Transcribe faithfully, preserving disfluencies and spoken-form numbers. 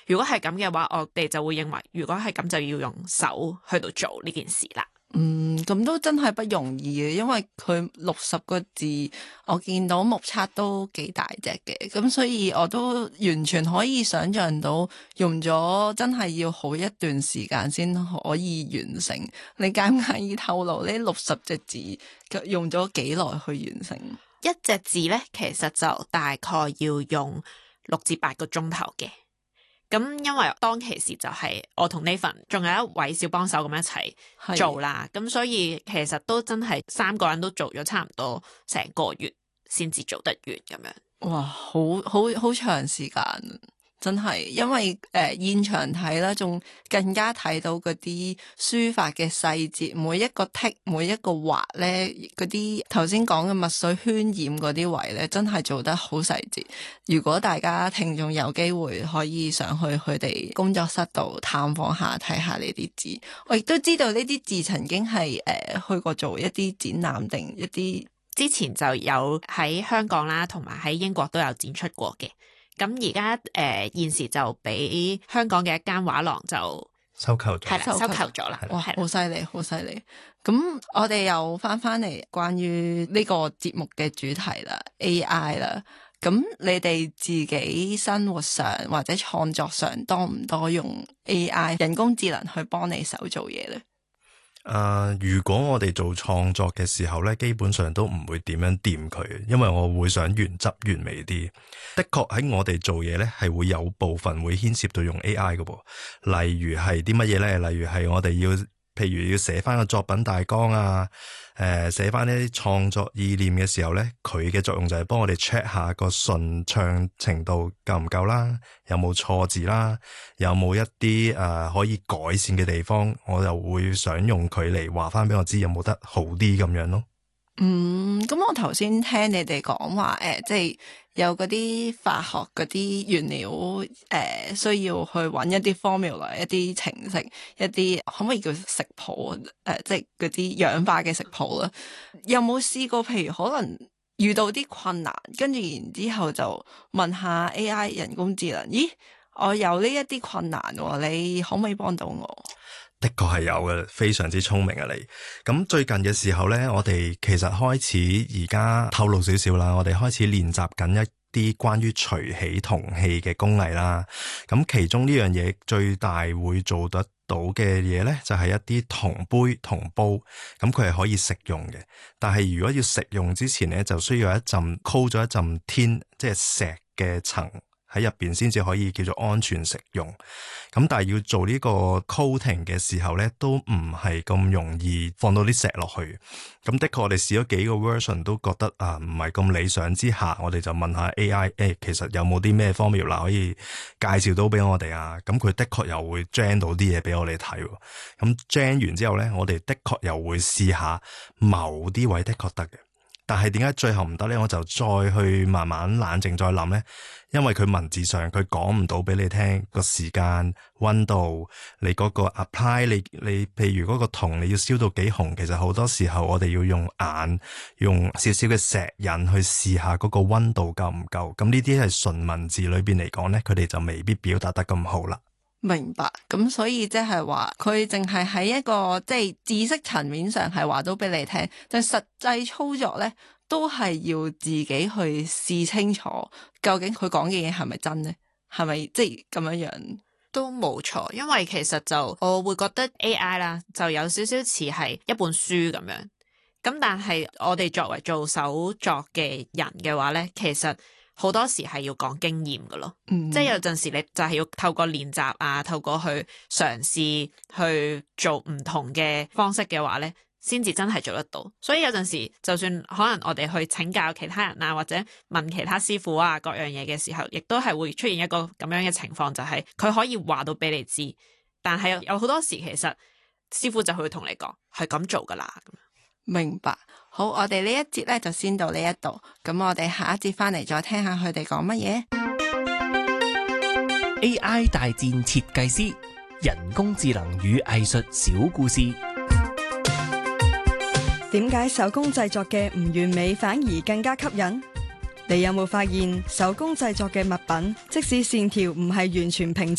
如果係咁嘅話，我哋就會認為，如果係咁就要用手去到做呢件事啦。 嗯，咁都真係不容易嘅，因為佢六十個字，我見到目測都幾大隻嘅，咁所以我都完全可以想象到用咗真係要好一段時間先可以完成。你介唔介意透露呢六十隻字用咗幾耐去完成？ 一隻字呢，其實就大概要用六至八個鐘頭嘅。咁因為當其時就係我同 Nathan 仲有一位小幫手咁一齊做啦，咁所以其實都真係三個人都做咗差唔多成個月先至做得完咁樣。 哇，好好好長時間，真係，因為誒、呃、現場睇啦，仲更加睇到嗰啲書法嘅細節，每一個剔，每一個畫咧，嗰啲頭先講嘅墨水渲染嗰啲位咧，真係做得好細節。如果大家聽眾有機會可以上去佢哋工作室度探訪下，睇下呢啲字。我亦都知道呢啲字曾經係誒、呃、去過做一啲展覽定一啲， 之前就有喺香港啦，同埋喺英國都有展出過嘅。咁而家誒現時就俾香港嘅一間畫廊就收購咗， 係啦，收購咗啦。 哇，好犀利，好犀利！咁我哋又翻翻嚟關於呢個節目嘅主題啦 ，A I 啦。咁你哋自己生活上或者創作上多唔多用 A I 人工智能去幫你手做嘢咧？ 誒、呃，如果我哋做創作嘅時候咧，基本上都唔會點樣掂佢，因為我會想原汁原味啲。的確喺我哋做嘢咧，係會有部分會牽涉到用 A I 嘅噃，例如係啲乜嘢咧？例如係我哋要，譬如要寫翻個作品大綱啊，誒、呃，寫翻呢啲創作意念嘅時候咧，佢嘅作用就係幫我哋 check 下個順暢程度夠唔夠啦，有冇錯字啦，有冇一啲誒、呃、可以改善嘅地方，我就會想用佢嚟話翻俾我知有冇得好啲咁樣咯。 嗯，咁我頭先聽你哋講話，誒、呃，即係有嗰啲化學嗰啲原料，誒、呃，需要去揾一啲 formula，一啲程式，一啲可唔可以叫食譜？誒、呃，即係嗰啲氧化嘅食譜啦。有冇試過？譬如可能遇到啲困難，跟住然之後就問下 A I 人工智能，咦，我有呢一啲困難，你可唔可以幫到我？ 的確係有嘅，非常之聰明啊你。咁最近嘅時候咧，我哋其實開始而家透露少少啦，我哋開始練習緊一啲關於隨起銅器嘅工藝啦。咁其中呢樣嘢最大會做得到嘅嘢咧，就係一啲銅杯、銅煲。咁佢係可以食用嘅，但係如果要食用之前咧，就需要一陣 coat 咗一陣天，即係石嘅層喺入邊先至可以叫做安全食用。咁但係要做呢個 coating 嘅時候咧，都唔係咁容易放到啲石落去。咁的確我哋試咗幾個 version 都覺得啊唔係咁理想之下，我哋就問下 A I， 誒、欸、其實有冇啲咩 formula 可以介紹到俾我哋啊？咁佢的確又會 gen 到啲嘢俾我哋睇。咁 gen 完之後咧，我哋的確又會試下某啲位的確得嘅。但係點解最後唔得咧？我就再去慢慢冷靜再諗咧，因為佢文字上佢講唔到俾你聽個時間、溫度，你嗰個 apply， 你你譬如嗰個銅你要燒到幾紅，其實好多時候我哋要用眼用少少嘅石印去試下嗰個溫度夠唔夠。咁呢啲係純文字裏邊嚟講咧，佢哋就未必表達得咁好啦。 明白，咁所以即係話佢淨係喺一個即係知識層面上係話到俾你聽，但實際操作咧都係要自己去試清楚，究竟佢講嘅嘢係咪真咧？係咪即係咁樣樣？ 都冇錯，因為其實就我會覺得 A I 啦，就有少少似係一本書咁樣。咁但係我哋作為做手作嘅人嘅話咧，其實好多時係要講經驗㗎咯，嗯、即係有陣時你就係要透過練習啊，透過去嘗試去做唔同嘅方式嘅話咧，先至真係做得到。所以有陣時就算可能我哋去請教其他人啊，或者問其他師傅啊各樣嘢嘅時候，亦都係會出現一個咁樣嘅情況，就係佢可以話到俾你知，但係有好多時其實師傅就會同你講係咁做㗎啦。 明白。好，我哋呢一節咧就先到呢一度，咁我哋下一節翻嚟再聽下佢哋講乜嘢。 A I 大戰設計師，人工智能與藝術小故事。 點解手工製作嘅唔完美反而更加吸引？你有冇發現手工製作嘅物品，即使線條唔係完全平整，